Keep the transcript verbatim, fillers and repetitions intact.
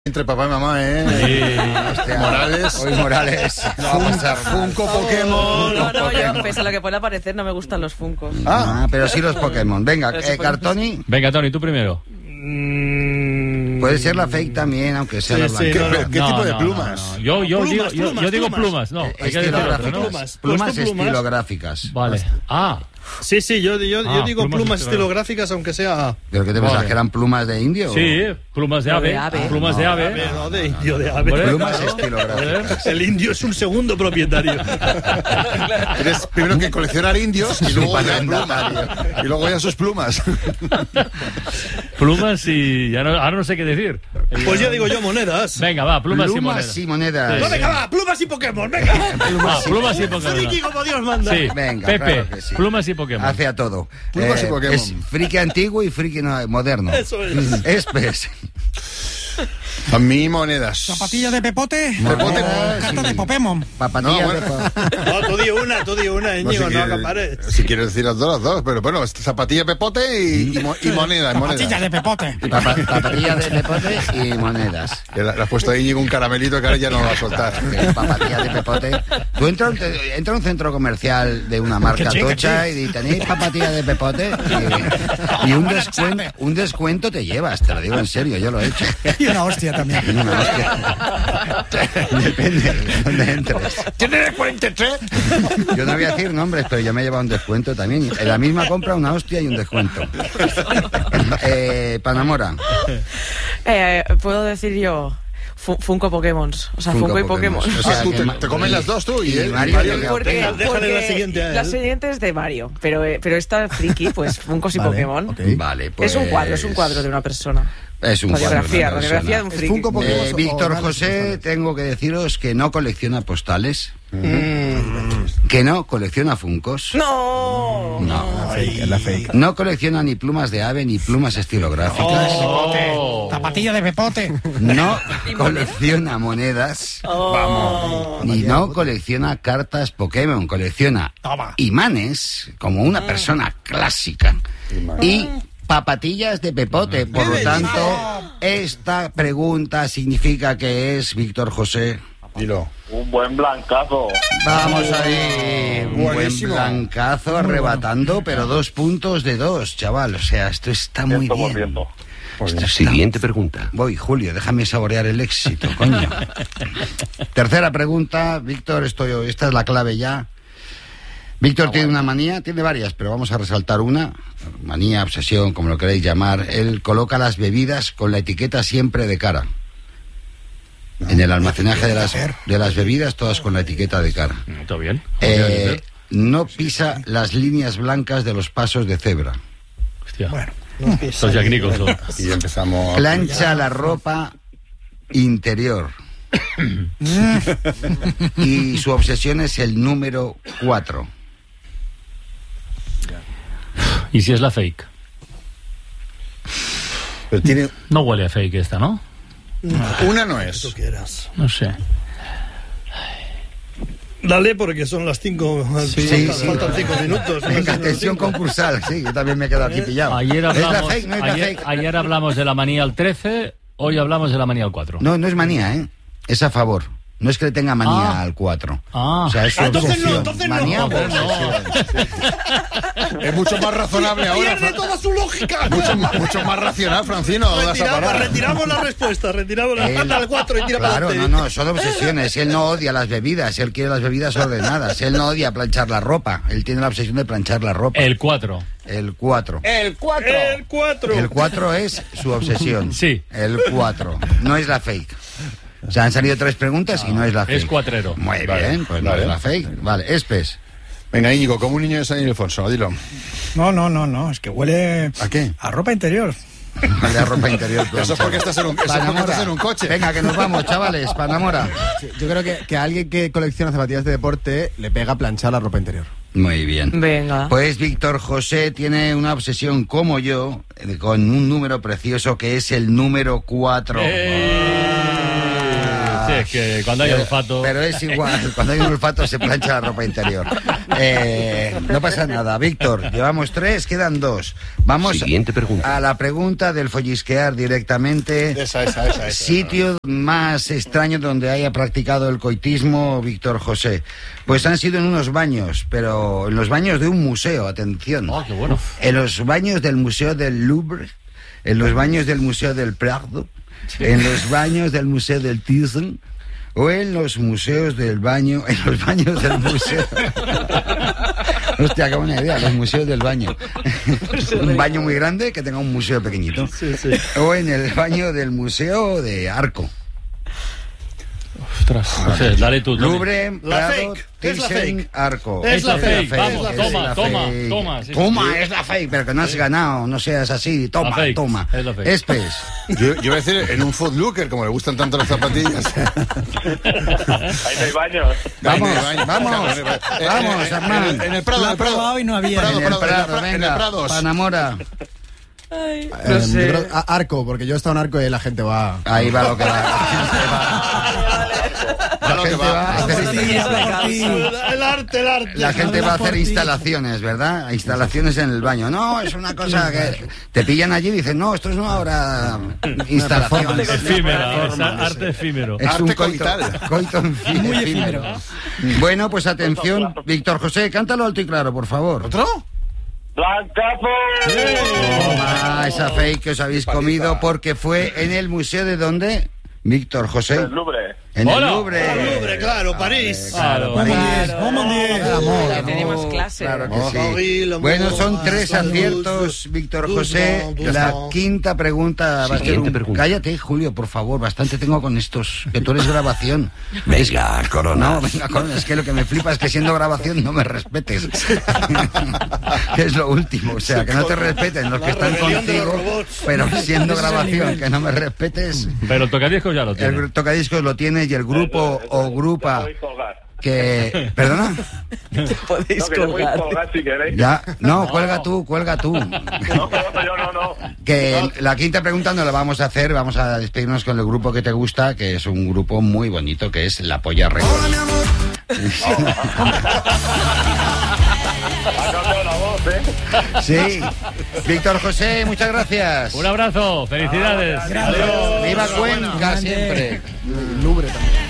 Entre papá y mamá, ¿eh? Sí. Hostia, Morales. Hoy Morales. No va a pasar. Funko, Pokémon. No, no, Pokémon. yo, pese a lo que pueda parecer, no me gustan los Funkos. Ah, pero sí los Pokémon. Venga, Pero eh, sí, Cartoni. Venga, Tony, tú primero. Puede ser la fake también, aunque sea Sí, la sí, blanca. no, no. ¿Qué No, tipo de no, plumas? no, no. Yo, yo, Plumas, digo, yo, plumas, yo digo plumas. plumas, no. Hay que decir otro, Estilográficas. ¿no? Plumas. Plumas Pues tú plumas. estilográficas. Vale. Ah, Sí, sí, yo, yo, Ah, yo digo plumas plumas, estilográficas. estilográficas, aunque sea... ¿Pero qué te pensás? Vale. ¿Que eran plumas de indio? sí, plumas de No, ave. de ave. Plumas de No, ave. Ave, no, de indio, de ave. Hombre, Plumas claro. estilográficas. El indio es un segundo propietario. Tienes primero que coleccionar indios y luego ya plumas. Y luego ya sus plumas. Plumas y ya no, ahora no sé qué decir. Pues ya digo yo monedas. Venga, va, plumas, Plumas y y monedas. monedas. No, venga, va, plumas y Pokémon, venga. Ah, plumas y Pokémon. Friki como Dios manda. Sí, Venga, Pepe, claro que sí. plumas y Pokémon. Hace a todo. Plumas y Pokémon. Es friki antiguo y friki no- moderno. Eso es. Espes. A mí monedas. Zapatilla de Pepote. Pepote. Carta de Pokémon. Papatilla No, bueno. de po- No, tú di una, tú di una, No, Íñigo, si no quieres- acapares. Si quieres decir las dos, las dos, pero bueno, zapatilla pepote y, y, mo- y moneda, Zapatilla moneda. de Pepote. papa- Papatilla de pepote y monedas. Que Le le has puesto ahí un caramelito que ahora ya no lo va a soltar. Eh, Papatilla de pepote. Tú entras a un te- entra a un centro comercial de una marca Que sí, que tocha sí. y di, tenéis papatilla de pepote y, y un, descuento, un descuento te llevas, te lo digo en serio, yo lo he hecho. Y una hostia también. Y una hostia. Depende de dónde entres. ¿Tienes cuarenta y tres? Yo no voy a decir nombres, pero yo me he llevado un descuento también. En la misma compra una hostia y un descuento. Eh, Panamora. Eh, Puedo decir yo Fu- Funko Pokémon. O sea, Funko, y Pokémon. O Ah, sea, tú que te, ma- te comes las dos tú y, y él. Mario, Mario, que- Porque, Déjale la porque siguiente a él. la siguiente es de Mario, pero, eh, pero esta friki, pues Funkos y Vale, Pokémon. ok. Vale, pues... Es un cuadro, es un cuadro de una persona. Es un cuadro de Radiografía, una radiografía de persona. un Es friki. Funko Pokémon. Eh, o- Víctor o grandes José, postales. tengo que deciros que no colecciona postales, que no colecciona funcos, ¡No! no, Fake, es la fake. no colecciona ni plumas de ave ni plumas estilográficas, Oh. Zapatilla de Pepote. no colecciona monedas, Oh. ni no colecciona cartas Pokémon, colecciona Toma. imanes como una persona clásica y papatillas de pepote. Por lo tanto, esta pregunta significa que es Víctor José. Dilo. Un buen blancazo. Vamos ahí, un buen Buenísimo. blancazo arrebatando, pero dos puntos de dos, chaval. O sea, esto está muy Estamos bien. viendo. Esto está- Siguiente pregunta. Voy, Julio, déjame saborear el éxito, coño. Tercera pregunta, Víctor, estoy, esta es la clave ya. Víctor tiene una manía, tiene varias, pero vamos a resaltar una. Manía, obsesión, como lo queréis llamar. Él coloca las bebidas con la etiqueta siempre de cara. En el almacenaje de las, de las bebidas, todas con la etiqueta de cara. ¿Está bien? Eh, no pisa las líneas blancas de los pasos de cebra. Hostia. Bueno. Los Jack Nicholson. Y ya empezamos. Plancha la ropa interior. Y su obsesión es el número cuatro. ¿Y si es la fake? Pero tiene. No huele a fake esta, ¿no? Una no es. Tú quieras. No sé. Dale, porque son las cinco. Sí, faltan, sí. faltan cinco minutos. Venga, atención concursal, sí, yo también me he quedado aquí pillado. Ayer ¿Es la hablamos, fake? ¿No es la ayer, fake? ayer hablamos de la manía al trece, hoy hablamos de la manía al cuatro. No, no es manía, ¿eh? Es a favor. No es que le tenga manía Ah. al cuatro. Ah. O sea, es su Ah, entonces no, obsesión. entonces no. Manía o Entonces no. obsesión. Es mucho más razonable ahora. Pierde toda su lógica. Mucho, más- mucho más racional, Francino. No vas a Retiramos, parar. retiramos la respuesta, retiramos la Él- manda al cuatro y tira Claro, para no, adelante. no, son obsesiones. Él no odia las bebidas, él quiere las bebidas ordenadas. Él no odia planchar la ropa, él tiene la obsesión de planchar la ropa. El cuatro. El cuatro. El cuatro. El cuatro. El cuatro es su obsesión. Sí. El cuatro. No es la fake. O sea, han salido tres preguntas y no es la fake. Es cuatrero. Muy Vale, bien, pues no vale. es la fake. Vale, Espes. Venga, Íñigo, como un niño de San Ildefonso, dilo. No, no, no, no. Es que huele ¿A qué? a ropa interior. La ropa interior. Eso es porque estás en un, eso es porque Panamora. estás en un coche. Venga, que nos vamos, chavales. Panamora. Yo creo que, que a alguien que colecciona zapatillas de deporte le pega planchar la ropa interior. Muy bien. Venga. Pues Víctor José tiene una obsesión como yo, eh, con un número precioso que es el número cuatro. Eh, sí. es que cuando hay Pero- olfato... Pero es igual, cuando hay un olfato se plancha la ropa interior. Eh, no pasa nada, Víctor. Llevamos tres, quedan dos. Vamos Siguiente pregunta. a la pregunta del follisquear directamente. Esa, esa, esa. esa. Sitio más extraño donde haya practicado el coitismo Víctor José. Pues han sido en unos baños, pero en los baños de un museo, atención. Oh, qué bueno. En los baños del Museo del Louvre, en los baños del Museo del Prado, en los baños del Museo del Thyssen o en los museos del baño, en los baños del museo. Hostia, qué buena idea, los museos del baño. Un baño muy grande que tenga un museo pequeñito. Sí, sí. O en el baño del Museo de Arco. Ostras, José, dale tú. Tony. Louvre, La Prado, fake, es la Thyssen, fake. Arco. Es la fake, vamos, es toma, la toma, fake. toma, sí. Toma, es la fake, pero que no has ganado, no seas así. Toma, La fake, toma. es la fake. Espes. Yo, yo iba a decir en un Foot Looker, como le gustan tanto las zapatillas. Ahí no hay baños. Vamos, Ahí no hay baño. vamos, Eh, eh, vamos, eh, Hernán. En el, en el Prado, Lo en ha el Prado. probado y no había. Prado, En el Prado, Prado, en el venga, Prados. Panamora. Ay, Eh, no yo sé. creo- a- arco, porque yo he estado en arco y la gente va. Ahí va lo que va. La gente va, Va lo que va. va a hacer, El arte, el arte. la gente va a hacer instalaciones, ¿verdad? Instalaciones en el baño. No, es una cosa que te pillan allí y dicen, no, esto es una obra instalación. Efímera, es arte efímero. Es Arte un coito, coital. coito enfi- Muy efímero. Bueno, pues atención, Víctor José, cántalo alto y claro, por favor. ¿Otro? ¡Blancazo! Toma esa fake que os habéis comido porque fue en el museo de ¿dónde? Víctor José. El Louvre. En el Hola. Louvre. Louvre, claro, París. Claro. París. ¿Cómo diez? Amor, Que tenemos amor, clase. Claro que Amor, sí. amor, Bueno, amor, son tres salud, aciertos, Víctor doucement, José. La doucement. quinta pregunta va a ser Siguiente un... pregunta. Cállate, Julio, por favor. Bastante tengo con estos. Que tú eres grabación. Venga, Corona. No, venga, Corona, es que lo que me flipa es que siendo grabación no me respetes. Que es lo último. O sea, que no te respeten los La que están rebelión de los contigo, robots. pero siendo Ese es el grabación nivel. que no me respetes. Pero el tocadiscos ya lo tiene. El tocadiscos lo tienes y el grupo o grupa Podéis colgar. que... ¿Perdona? Podéis No, que te podéis colgar. colgar si queréis. Ya, no, cuelga tú, cuelga tú. No, no, yo no, no. Que la quinta pregunta no la vamos a hacer, vamos a despedirnos con el grupo que te gusta, que es un grupo muy bonito, que es La Polla Records. Ha cambiado la voz, ¿eh? Sí. Víctor José, muchas gracias. Un abrazo, felicidades. Viva Cuenca siempre. Louvre también.